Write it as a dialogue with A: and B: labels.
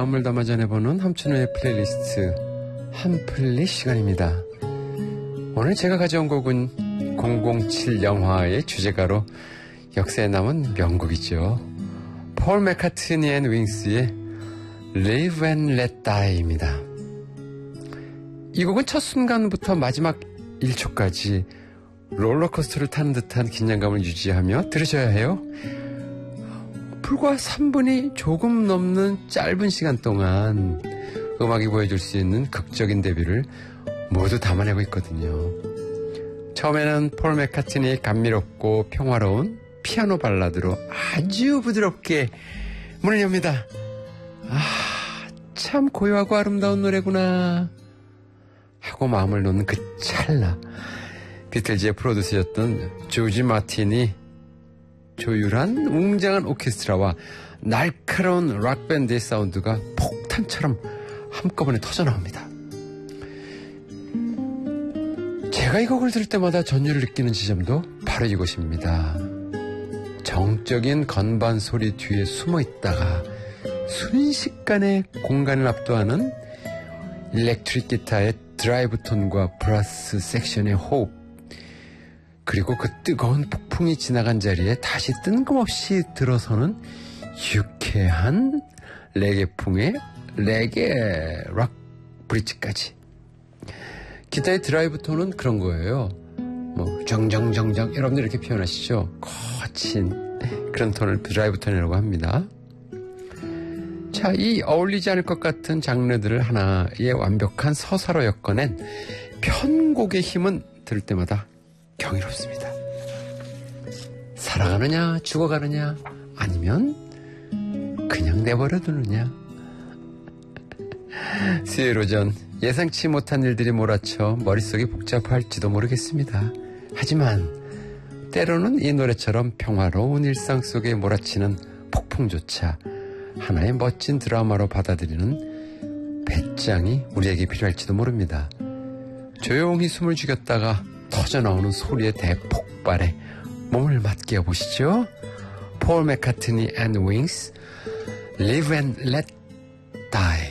A: 마음을 담아 전해보는 함춘의 플레이리스트 한플리 시간입니다. 오늘 제가 가져온 곡은 007 영화의 주제가로 역사에 남은 명곡이죠. 폴 맥카트니 앤 윙스의 Live and Let Die입니다. 이 곡은 첫 순간부터 마지막 1초까지 롤러코스터를 타는 듯한 긴장감을 유지하며 들으셔야 해요. 불과 3분이 조금 넘는 짧은 시간 동안 음악이 보여줄 수 있는 극적인 데뷔를 모두 담아내고 있거든요. 처음에는 폴 맥카트니의 감미롭고 평화로운 피아노 발라드로 아주 부드럽게 문을 엽니다. 참 고요하고 아름다운 노래구나 하고 마음을 놓는 그 찰나, 비틀즈의 프로듀서였던 조지 마틴이 조율한 웅장한 오케스트라와 날카로운 락밴드의 사운드가 폭탄처럼 한꺼번에 터져나옵니다. 제가 이 곡을 들을 때마다 전율을 느끼는 지점도 바로 이곳입니다. 정적인 건반 소리 뒤에 숨어있다가 순식간에 공간을 압도하는 일렉트릭 기타의 드라이브 톤과 브라스 섹션의 호흡, 그리고 그 뜨거운 폭풍이 지나간 자리에 다시 뜬금없이 들어서는 유쾌한 레게풍의 레게 락 브릿지까지. 기타의 드라이브 톤은 그런 거예요. 정정정정 여러분들 이렇게 표현하시죠. 거친 그런 톤을 드라이브 톤이라고 합니다. 자, 이 어울리지 않을 것 같은 장르들을 하나의 완벽한 서사로 엮어낸 편곡의 힘은 들을 때마다 경이롭습니다. 살아가느냐 죽어가느냐 아니면 그냥 내버려두느냐. 수요일 오전 예상치 못한 일들이 몰아쳐 머릿속이 복잡할지도 모르겠습니다. 하지만 때로는 이 노래처럼 평화로운 일상 속에 몰아치는 폭풍조차 하나의 멋진 드라마로 받아들이는 배짱이 우리에게 필요할지도 모릅니다. 조용히 숨을 죽였다가 터져나오는 소리의 대폭발에 몸을 맡겨 보시죠. 폴 맥카트니 앤 윙스 Live and Let Die.